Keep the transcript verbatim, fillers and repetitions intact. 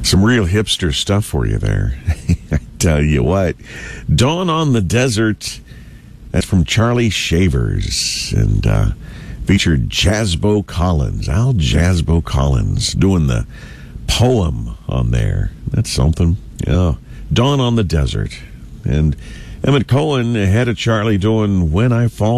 Some real hipster stuff for you there. I tell you what. Dawn on the Desert. That's from Charlie Shavers. And uh, featured Jasbo Collins. Al Jasbo Collins doing the poem on there. That's something. Yeah. Dawn on the Desert. And Emmett Cohen ahead of Charlie doing When I Fall